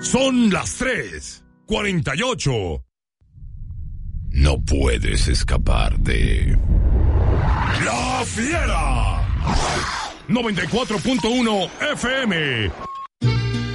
Son las 3:48. No puedes escapar de La Fiera. 94.1 FM.